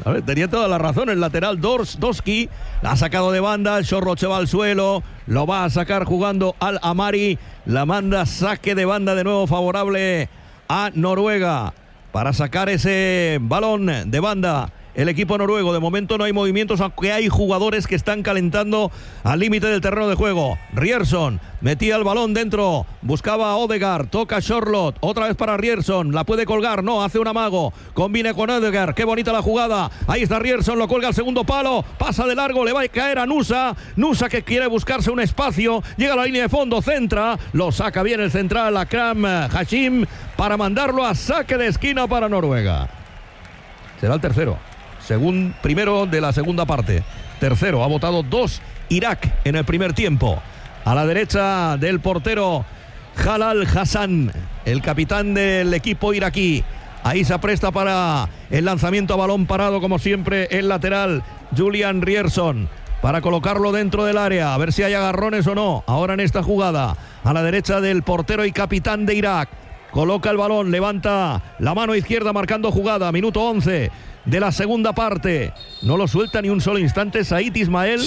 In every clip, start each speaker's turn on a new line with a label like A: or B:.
A: A ver, tenía toda la razón el lateral Doski. La ha sacado de banda, el Sorloth se va al suelo. Lo va a sacar jugando al Amari. La manda saque de banda de nuevo favorable a Noruega. Para sacar ese balón de banda el equipo noruego. De momento no hay movimientos, aunque hay jugadores que están calentando al límite del terreno de juego. Rierson metía el balón dentro, buscaba a Odegaard, toca Sorloth, otra vez para Rierson, la puede colgar, no, hace un amago, combina con Odegaard, qué bonita la jugada, ahí está Rierson, lo cuelga al segundo palo, pasa de largo, le va a caer a Nusa que quiere buscarse un espacio, llega a la línea de fondo, centra, lo saca bien el central, Akram Hashim, para mandarlo a saque de esquina para Noruega. Será el tercero. Primero de la segunda parte. Tercero, ha votado 2 Irak en el primer tiempo. A la derecha del portero Jalal Hassan, el capitán del equipo iraquí. Ahí se apresta para el lanzamiento a balón parado, como siempre, el lateral Julian Rierson, para colocarlo dentro del área, a ver si hay agarrones o no. Ahora en esta jugada, a la derecha del portero y capitán de Irak. Coloca el balón, levanta la mano izquierda marcando jugada. Minuto 11 de la segunda parte. No lo suelta ni un solo instante Said Ismael.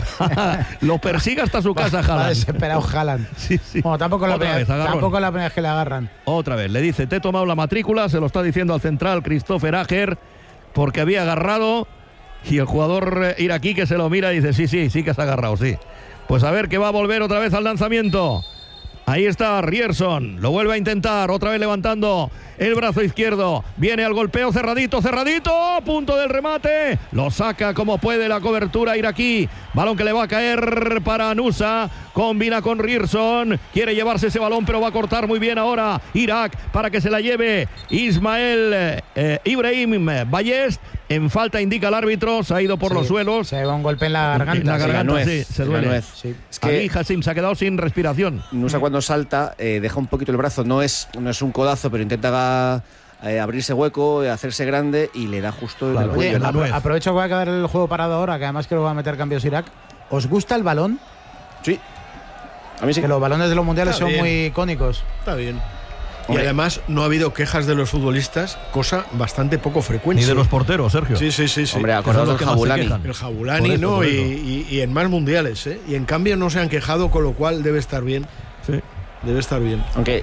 A: Lo persigue hasta su casa Haaland.
B: Va desesperado Haaland.
A: Sí.
B: Bueno, tampoco la primera vez que le agarran.
A: Otra vez, le dice, te he tomado la matrícula, se lo está diciendo al central Christopher Ager, porque había agarrado, y el jugador iraquí que se lo mira y dice, sí que has agarrado, sí. Pues a ver que va a volver otra vez al lanzamiento. Ahí está Rierson, lo vuelve a intentar, otra vez levantando el brazo izquierdo, viene al golpeo, cerradito, punto del remate, lo saca como puede la cobertura iraquí, balón que le va a caer para Nusa, combina con Rierson, quiere llevarse ese balón pero va a cortar muy bien ahora Irak para que se la lleve Ismael Ibrahim Ballest. En falta indica el árbitro, se ha ido por los suelos.
B: Se va un golpe en la garganta.
A: En la garganta, se duele.
B: Sí.
C: Es que
A: ahí Hashim se ha quedado sin respiración.
C: Nusa cuando salta deja un poquito el brazo, no es un codazo, pero intenta abrirse hueco, hacerse grande y le da justo en el cuello.
B: Aprovecho que va a quedar el juego parado ahora, que además creo que va a meter cambios Irak. ¿Os gusta el balón?
C: Sí. A mí sí.
B: Que los balones de los mundiales
D: Está
B: son
D: bien.
B: muy icónicos.
D: Está bien.
C: Hombre.
D: Y además no ha habido quejas de los futbolistas, cosa bastante poco frecuente.
A: Ni de los porteros, Sergio.
D: Sí.
C: Hombre, acordaos del Jabulani.
D: El Jabulani, ¿no?
A: Por eso.
D: Y en más mundiales, ¿eh? Y en cambio no se han quejado, con lo cual debe estar bien.
A: Sí.
D: Debe estar bien.
C: Aunque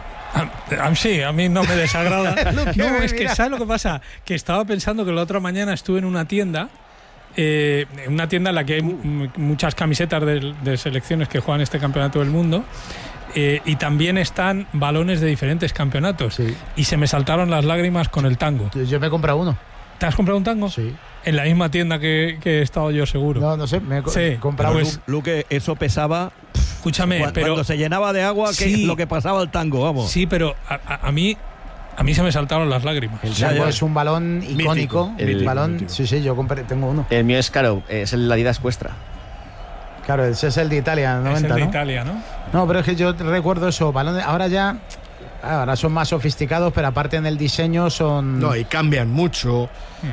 E: Sí, a mí no me desagrada.
B: No,
E: Es que ¿sabes lo que pasa? Que estaba pensando que la otra mañana estuve en una tienda en la que hay muchas camisetas de selecciones que juegan este campeonato del mundo. Y también están balones de diferentes campeonatos.
B: Sí.
E: Y se me saltaron las lágrimas con el tango.
B: Yo me he comprado uno.
E: ¿Te has comprado un tango?
B: Sí.
E: En la misma tienda que he estado yo, seguro.
B: No sé, me he
E: Sí,
B: comprado
E: pues,
B: uno.
A: Luque, eso pesaba.
E: Escúchame,
A: Cuando se llenaba de agua,
E: Sí.
A: lo que pasaba el tango, vamos.
E: Sí, pero a mí se me saltaron las lágrimas.
B: El tango es un balón icónico.
D: Mítico.
B: Balón,
D: Mítico.
B: sí, yo tengo uno.
C: el mío es caro, es el Adidas Cuestra.
B: Claro, ese es el de Italia, 90,
E: Es el de
B: ¿no?
E: Italia, ¿no?
B: No, pero es que yo recuerdo eso, balones. Ahora son más sofisticados, pero aparte en el diseño son.
D: No, y cambian mucho.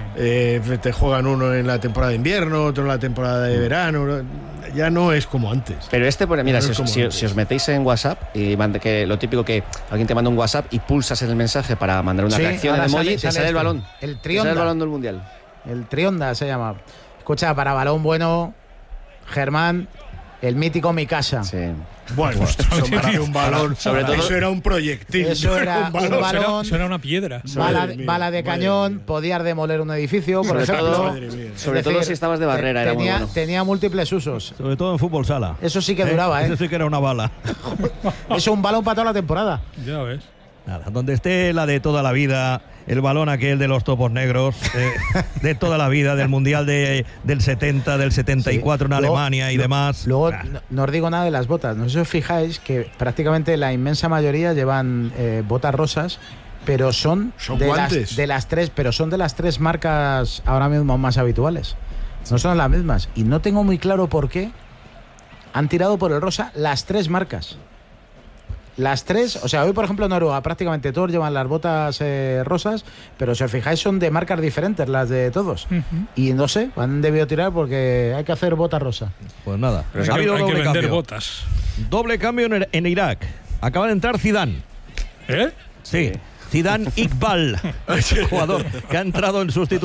D: Te juegan uno en la temporada de invierno, otro en la temporada de verano. Ya no es como antes.
C: Pero mira,
D: No es como
C: si
D: antes.
C: os metéis en WhatsApp y que lo típico que alguien te manda un WhatsApp y pulsas en el mensaje para mandar una
B: Sí,
C: reacción en
B: ahora
C: emoji,
B: sale
C: te sale el
B: este.
C: balón.
B: El
C: Te
B: Trionda.
C: sale el balón del mundial.
B: El Trionda se llama. Escucha, para balón bueno, Germán, el mítico Mikasa.
C: Sí.
D: Bueno, eso más que un balón.
C: Sobre todo-
D: eso era un proyectil.
B: Eso
D: no
B: era un balón.
E: Eso era una piedra.
B: Bala de cañón, podías demoler un edificio, por
C: Sobre
B: ejemplo.
C: todo-
D: Madre mía.
C: Sobre
B: Es
C: todo
B: decir,
C: si estabas de barrera, era muy
B: tenía,
C: bueno.
B: tenía múltiples usos.
A: Sobre todo en fútbol sala.
B: Eso sí que duraba,
A: Eso sí que era una bala.
B: Eso es un balón para toda la temporada.
E: Ya ves.
A: Nada, donde esté la de toda la vida, el balón aquel de los topos negros, de toda la vida, del Mundial del 70, del 74
B: Sí.
A: en
B: Luego-
A: Alemania y demás.
B: Luego, no os digo nada de las botas. No sé si os fijáis que prácticamente la inmensa mayoría llevan botas rosas, pero son
D: guantes.
B: de las tres, pero son de las tres marcas ahora mismo más habituales. No son las mismas. Y no tengo muy claro por qué han tirado por el rosa las tres marcas. Las tres, o sea, hoy por ejemplo en Noruega prácticamente todos llevan las botas rosas, pero si os fijáis son de marcas diferentes las de todos. Y no sé, han debido tirar porque hay que hacer bota rosa.
A: Pues nada,
E: Hay
A: ha
E: que,
A: habido
E: hay que
A: doble
E: vender
A: cambio.
E: botas.
A: Doble cambio en Irak. Acaba de entrar Zidane.
E: ¿Eh?
A: Sí, Zidane Iqbal, jugador que ha entrado en sustitución.